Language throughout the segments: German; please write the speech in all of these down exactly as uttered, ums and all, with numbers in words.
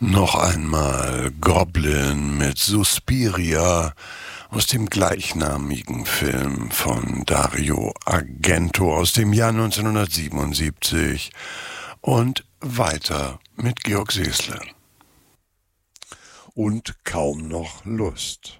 Noch einmal Goblin mit Suspiria aus dem gleichnamigen Film von Dario Argento aus dem Jahr neunzehnhundertsiebenundsiebzig und weiter mit Georg Seesle. Und kaum noch Lust.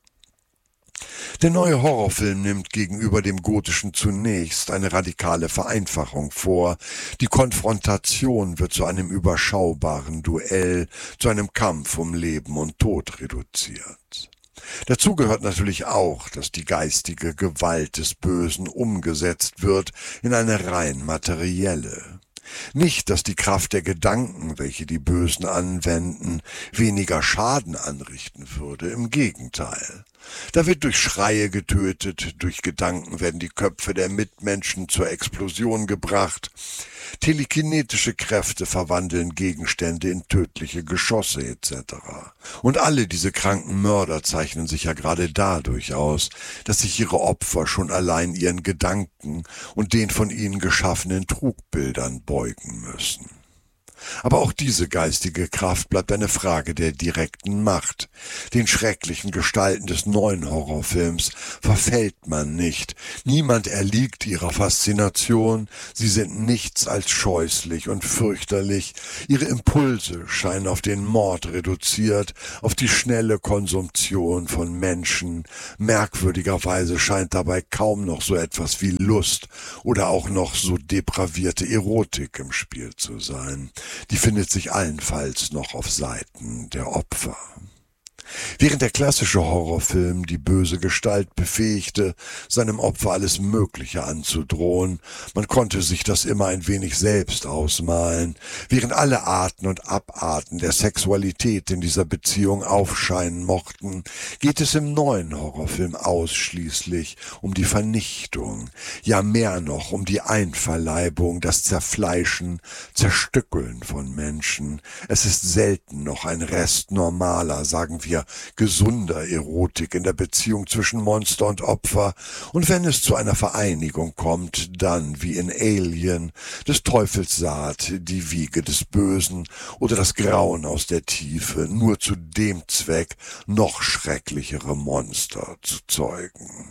Der neue Horrorfilm nimmt gegenüber dem Gotischen zunächst eine radikale Vereinfachung vor. Die Konfrontation wird zu einem überschaubaren Duell, zu einem Kampf um Leben und Tod reduziert. Dazu gehört natürlich auch, dass die geistige Gewalt des Bösen umgesetzt wird in eine rein materielle. Nicht, dass die Kraft der Gedanken, welche die Bösen anwenden, weniger Schaden anrichten würde, im Gegenteil. Da wird durch Schreie getötet, durch Gedanken werden die Köpfe der Mitmenschen zur Explosion gebracht, telekinetische Kräfte verwandeln Gegenstände in tödliche Geschosse et cetera. Und alle diese kranken Mörder zeichnen sich ja gerade dadurch aus, dass sich ihre Opfer schon allein ihren Gedanken und den von ihnen geschaffenen Trugbildern beugen müssen. Aber auch diese geistige Kraft bleibt eine Frage der direkten Macht. Den schrecklichen Gestalten des neuen Horrorfilms verfällt man nicht. Niemand erliegt ihrer Faszination. Sie sind nichts als scheußlich und fürchterlich. Ihre Impulse scheinen auf den Mord reduziert, auf die schnelle Konsumption von Menschen. Merkwürdigerweise scheint dabei kaum noch so etwas wie Lust oder auch noch so depravierte Erotik im Spiel zu sein. Die findet sich allenfalls noch auf Seiten der Opfer. Während der klassische Horrorfilm die böse Gestalt befähigte, seinem Opfer alles Mögliche anzudrohen, man konnte sich das immer ein wenig selbst ausmalen, während alle Arten und Abarten der Sexualität in dieser Beziehung aufscheinen mochten, geht es im neuen Horrorfilm ausschließlich um die Vernichtung, ja mehr noch um die Einverleibung, das Zerfleischen, Zerstückeln von Menschen. Es ist selten noch ein Rest normaler, sagen wir, gesunder Erotik in der Beziehung zwischen Monster und Opfer, und wenn es zu einer Vereinigung kommt, dann, wie in Alien, des Teufels Saat, die Wiege des Bösen oder das Grauen aus der Tiefe, nur zu dem Zweck, noch schrecklichere Monster zu zeugen.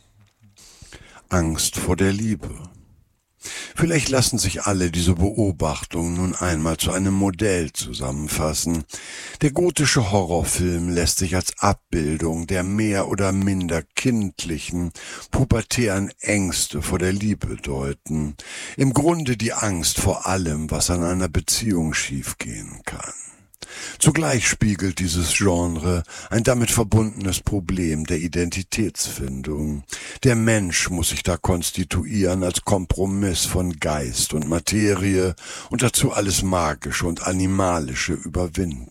Angst vor der Liebe. Vielleicht lassen sich alle diese Beobachtungen nun einmal zu einem Modell zusammenfassen. Der gotische Horrorfilm lässt sich als Abbildung der mehr oder minder kindlichen, pubertären Ängste vor der Liebe deuten. Im Grunde die Angst vor allem, was an einer Beziehung schiefgehen kann. Zugleich spiegelt dieses Genre ein damit verbundenes Problem der Identitätsfindung. Der Mensch muss sich da konstituieren als Kompromiss von Geist und Materie und dazu alles Magische und Animalische überwinden.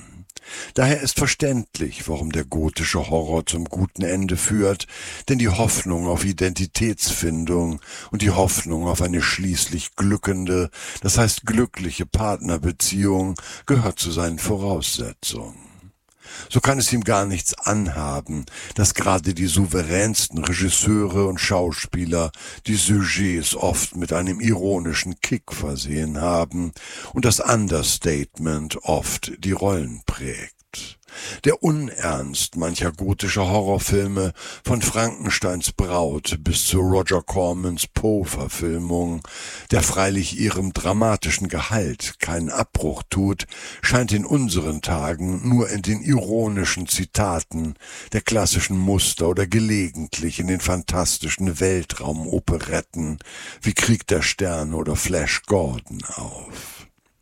Daher ist verständlich, warum der gotische Horror zum guten Ende führt, denn die Hoffnung auf Identitätsfindung und die Hoffnung auf eine schließlich glückende, das heißt glückliche Partnerbeziehung gehört zu seinen Voraussetzungen. So kann es ihm gar nichts anhaben, dass gerade die souveränsten Regisseure und Schauspieler die Sujets oft mit einem ironischen Kick versehen haben und das Understatement oft die Rollen prägt. Der Unernst mancher gotischer Horrorfilme, von Frankensteins Braut bis zu Roger Cormans Poe-Verfilmung, der freilich ihrem dramatischen Gehalt keinen Abbruch tut, scheint in unseren Tagen nur in den ironischen Zitaten der klassischen Muster oder gelegentlich in den fantastischen Weltraumoperetten wie Krieg der Sterne oder Flash Gordon auf.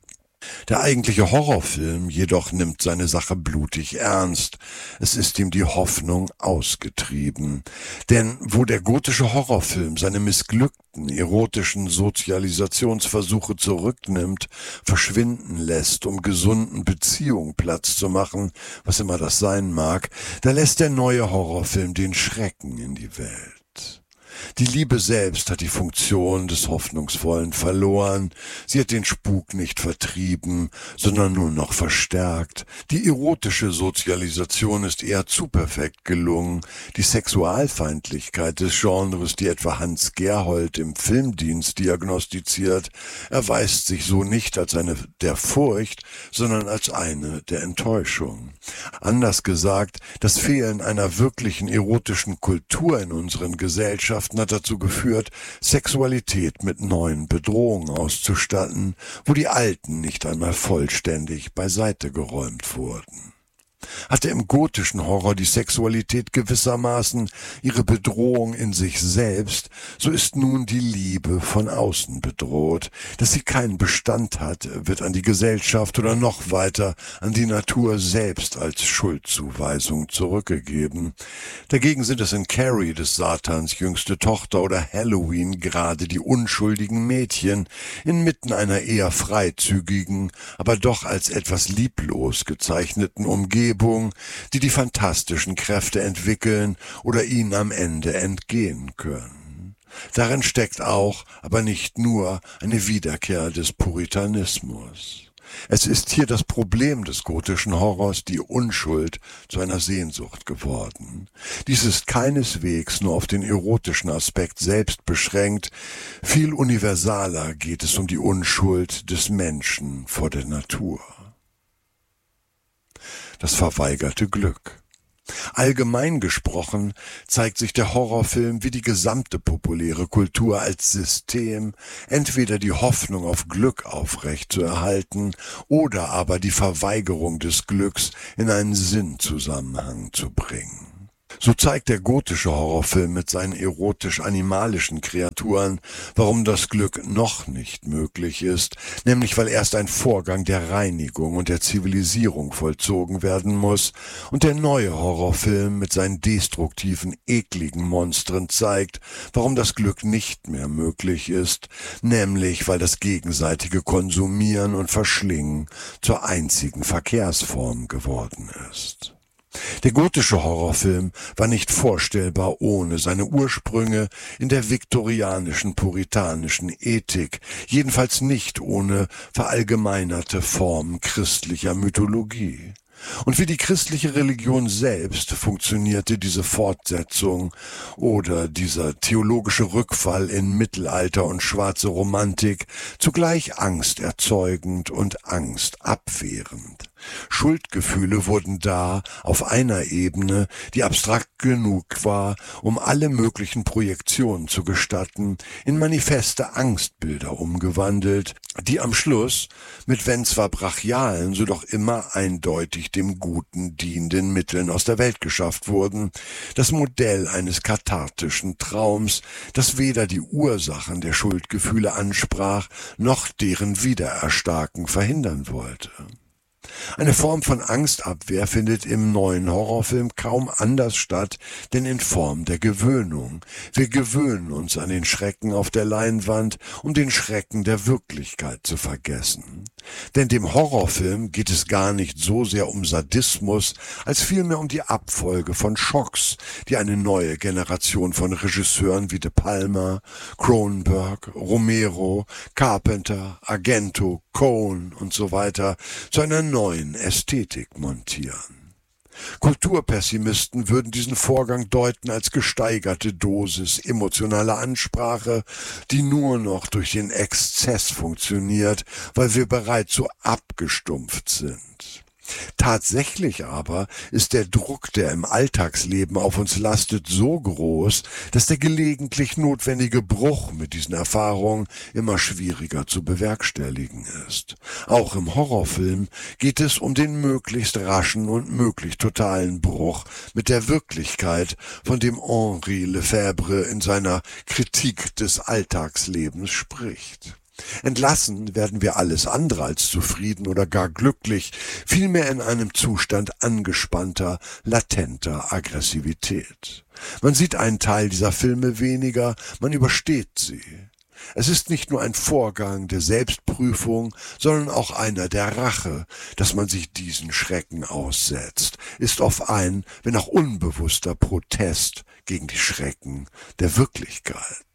Der eigentliche Horrorfilm jedoch nimmt seine Sache blutig ernst. Es ist ihm die Hoffnung ausgetrieben. Denn wo der gotische Horrorfilm seine missglückten erotischen Sozialisationsversuche zurücknimmt, verschwinden lässt, um gesunden Beziehungen Platz zu machen, was immer das sein mag, da lässt der neue Horrorfilm den Schrecken in die Welt. Die Liebe selbst hat die Funktion des Hoffnungsvollen verloren. Sie hat den Spuk nicht vertrieben, sondern nur noch verstärkt. Die erotische Sozialisation ist eher zu perfekt gelungen. Die Sexualfeindlichkeit des Genres, die etwa Hans Gerhold im Filmdienst diagnostiziert, erweist sich so nicht als eine der Furcht, sondern als eine der Enttäuschung. Anders gesagt, das Fehlen einer wirklichen erotischen Kultur in unseren Gesellschaften hat dazu geführt, Sexualität mit neuen Bedrohungen auszustatten, wo die alten nicht einmal vollständig beiseite geräumt wurden. Hatte im gotischen Horror die Sexualität gewissermaßen ihre Bedrohung in sich selbst, so ist nun die Liebe von außen bedroht. Dass sie keinen Bestand hat, wird an die Gesellschaft oder noch weiter an die Natur selbst als Schuldzuweisung zurückgegeben. Dagegen sind es in Carrie des Satans jüngste Tochter oder Halloween gerade die unschuldigen Mädchen inmitten einer eher freizügigen, aber doch als etwas lieblos gezeichneten Umgebung, die die fantastischen Kräfte entwickeln oder ihnen am Ende entgehen können. Darin steckt auch, aber nicht nur, eine Wiederkehr des Puritanismus. Es ist hier das Problem des gotischen Horrors, die Unschuld, zu einer Sehnsucht geworden. Dies ist keineswegs nur auf den erotischen Aspekt selbst beschränkt, viel universaler geht es um die Unschuld des Menschen vor der Natur. Das verweigerte Glück. Allgemein gesprochen zeigt sich der Horrorfilm wie die gesamte populäre Kultur als System, entweder die Hoffnung auf Glück aufrechtzuerhalten oder aber die Verweigerung des Glücks in einen Sinnzusammenhang zu bringen. So zeigt der gotische Horrorfilm mit seinen erotisch-animalischen Kreaturen, warum das Glück noch nicht möglich ist, nämlich weil erst ein Vorgang der Reinigung und der Zivilisierung vollzogen werden muss, und der neue Horrorfilm mit seinen destruktiven, ekligen Monstern zeigt, warum das Glück nicht mehr möglich ist, nämlich weil das gegenseitige Konsumieren und Verschlingen zur einzigen Verkehrsform geworden ist. Der gotische Horrorfilm war nicht vorstellbar ohne seine Ursprünge in der viktorianischen puritanischen Ethik, jedenfalls nicht ohne verallgemeinerte Formen christlicher Mythologie. Und wie die christliche Religion selbst funktionierte diese Fortsetzung oder dieser theologische Rückfall in Mittelalter und schwarze Romantik zugleich angsterzeugend und angstabwehrend. Schuldgefühle wurden da auf einer Ebene, die abstrakt genug war, um alle möglichen Projektionen zu gestatten, in manifeste Angstbilder umgewandelt, die am Schluss, mit wenn zwar brachialen, so doch immer eindeutig dem Guten dienenden Mitteln aus der Welt geschafft wurden, das Modell eines kathartischen Traums, das weder die Ursachen der Schuldgefühle ansprach, noch deren Wiedererstarken verhindern wollte. Eine Form von Angstabwehr findet im neuen Horrorfilm kaum anders statt, denn in Form der Gewöhnung. Wir gewöhnen uns an den Schrecken auf der Leinwand, um den Schrecken der Wirklichkeit zu vergessen. Denn dem Horrorfilm geht es gar nicht so sehr um Sadismus, als vielmehr um die Abfolge von Schocks, die eine neue Generation von Regisseuren wie De Palma, Cronenberg, Romero, Carpenter, Argento, Coen und so weiter zu einer neuen Ästhetik montieren. Kulturpessimisten würden diesen Vorgang deuten als gesteigerte Dosis emotionaler Ansprache, die nur noch durch den Exzess funktioniert, weil wir bereits so abgestumpft sind. Tatsächlich aber ist der Druck, der im Alltagsleben auf uns lastet, so groß, dass der gelegentlich notwendige Bruch mit diesen Erfahrungen immer schwieriger zu bewerkstelligen ist. Auch im Horrorfilm geht es um den möglichst raschen und möglichst totalen Bruch mit der Wirklichkeit, von dem Henri Lefebvre in seiner Kritik des Alltagslebens spricht. Entlassen werden wir alles andere als zufrieden oder gar glücklich, vielmehr in einem Zustand angespannter, latenter Aggressivität. Man sieht einen Teil dieser Filme weniger, man übersteht sie. Es ist nicht nur ein Vorgang der Selbstprüfung, sondern auch einer der Rache, dass man sich diesen Schrecken aussetzt, ist oft ein, wenn auch unbewusster Protest gegen die Schrecken der Wirklichkeit.